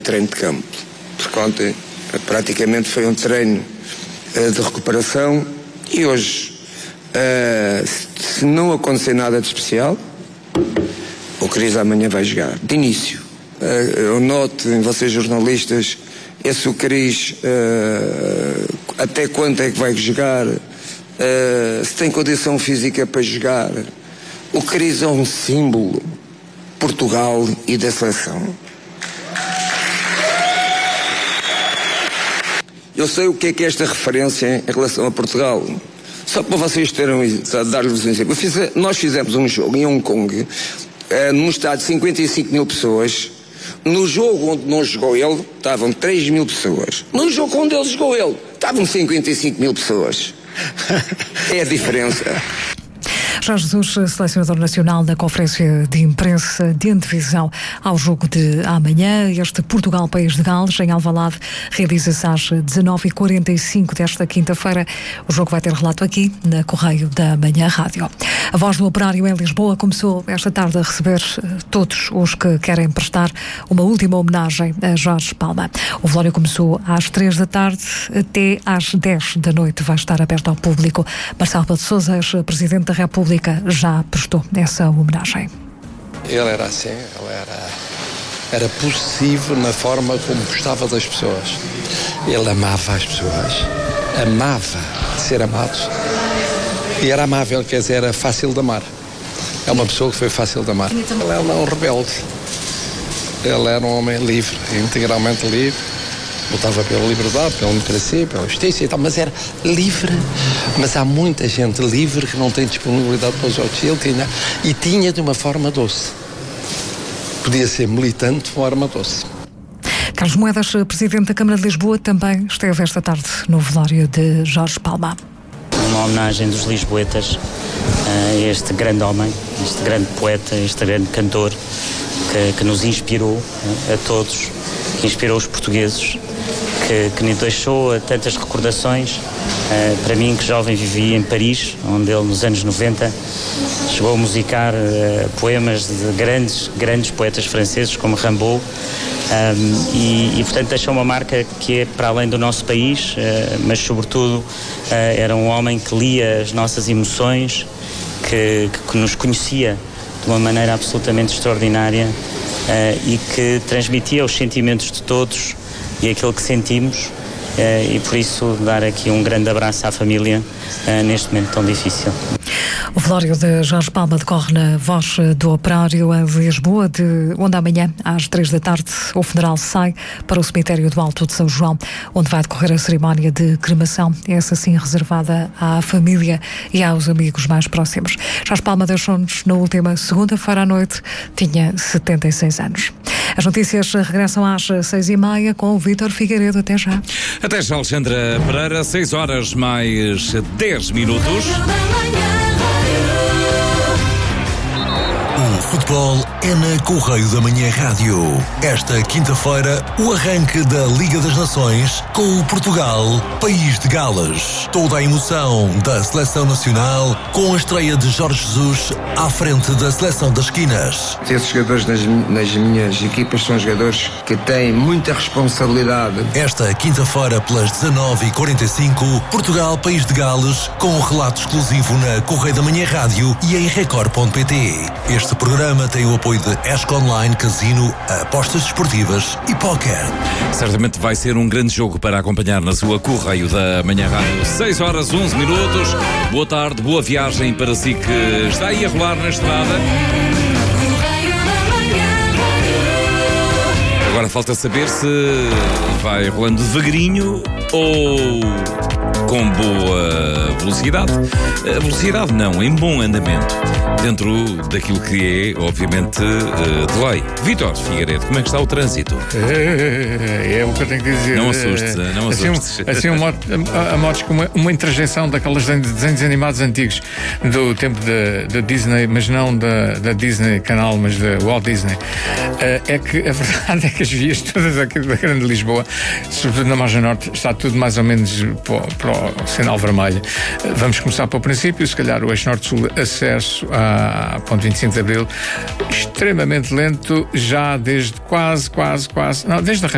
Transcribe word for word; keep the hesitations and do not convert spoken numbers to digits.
treino de campo, porque ontem praticamente foi um treino uh, de recuperação e hoje, uh, se não acontecer nada de especial, o Cris amanhã vai jogar, de início. Uh, eu noto em vocês jornalistas, esse o Cris, uh, até quando é que vai jogar, uh, se tem condição física para jogar. O Cris é um símbolo Portugal e da seleção. Eu sei o que é que é esta referência em relação a Portugal. Só para vocês terem, dar-lhes um exemplo. Fiz, nós fizemos um jogo em Hong Kong, eh, num estádio de cinquenta e cinco mil pessoas. No jogo onde não jogou ele, estavam três mil pessoas. No jogo onde ele jogou ele, estavam cinquenta e cinco mil pessoas. É a diferença. Jorge Jesus, selecionador nacional, na conferência de imprensa de antevisão ao jogo de amanhã. Este Portugal, País de Gales, em Alvalade, realiza-se às dezanove e quarenta e cinco desta quinta-feira. O jogo vai ter relato aqui na Correio da Manhã Rádio. A Voz do Operário em Lisboa começou esta tarde a receber todos os que querem prestar uma última homenagem a Jorge Palma. O velório começou às três da tarde, até às dez da noite vai estar aberto ao público. Marcelo Rebelo de Sousa, Presidente da República, já prestou essa homenagem. Ele era assim, ele era, era possível na forma como gostava das pessoas. Ele amava as pessoas, amava ser amado. E era amável, quer dizer, era fácil de amar. É uma pessoa que foi fácil de amar. Ele era um rebelde. Ele era um homem livre, integralmente livre. Lutava pela liberdade, pela democracia, pela justiça e tal, mas era livre. Mas há muita gente livre que não tem disponibilidade para os outros. Ele tinha, e tinha de uma forma doce. Podia ser militante de forma doce. Carlos Moedas, Presidente da Câmara de Lisboa, também esteve esta tarde no velório de Jorge Palma. Uma homenagem dos lisboetas a este grande homem, este grande poeta, este grande cantor que, que nos inspirou a todos, que inspirou os portugueses, que, que nos deixou tantas recordações. Uh, para mim, que jovem, vivi em Paris, onde ele nos anos noventa chegou a musicar uh, poemas de grandes, grandes poetas franceses como Rimbaud, um, e, e portanto deixou uma marca que é para além do nosso país, uh, mas sobretudo uh, era um homem que lia as nossas emoções, que, que, que nos conhecia de uma maneira absolutamente extraordinária, uh, e que transmitia os sentimentos de todos e aquilo que sentimos. Uh, e por isso dar aqui um grande abraço à família uh, neste momento tão difícil. O velório de Jorge Palma decorre na Voz do Operário em Lisboa, de onde amanhã às três da tarde o funeral sai para o cemitério do Alto de São João, onde vai decorrer a cerimónia de cremação, essa sim reservada à família e aos amigos mais próximos. Jorge Palma deixou-nos na última segunda-feira à noite, tinha setenta e seis anos. As notícias regressam às seis e meia com o Vítor Figueiredo. Até já. Até já, Alexandra Pereira. Seis horas mais dez minutos. O futebol é na Correio da Manhã Rádio. Esta quinta-feira, o arranque da Liga das Nações com o Portugal, País de Gales. Toda a emoção da Seleção Nacional com a estreia de Jorge Jesus à frente da Seleção das Esquinas. Esses jogadores nas, nas minhas equipas são jogadores que têm muita responsabilidade. Esta quinta-feira, pelas dezanove e quarenta e cinco, Portugal, País de Gales, com um relato exclusivo na Correio da Manhã Rádio e em record ponto pt. Este programa tem o apoio de Esco Online, Casino, apostas desportivas e póquer. Certamente vai ser um grande jogo para acompanhar na sua Correio da Manhã Rádio. seis horas, onze minutos. Boa tarde, boa viagem para si que está aí a rolar na estrada. Agora falta saber se vai rolando devagarinho ou com boa velocidade. A velocidade não, em bom andamento. Dentro daquilo que é, obviamente, uh, de lei. Vítor Figueiredo, como é que está o trânsito? É, é o que eu tenho que dizer. Não assustes, não assustes. Assim, assim um modo, a, a modos como uma, uma interjeição daqueles desenhos animados antigos do tempo da Disney, mas não da, da Disney Canal, mas da Walt Disney. Uh, é que a verdade é que as vias todas aqui da Grande Lisboa, sobretudo na margem norte, está tudo mais ou menos para, para o sinal vermelho. Uh, vamos começar para o princípio, se calhar o eixo norte-sul, acesso a a ponto vinte e cinco de Abril, extremamente lento já desde quase, quase, quase, não, desde a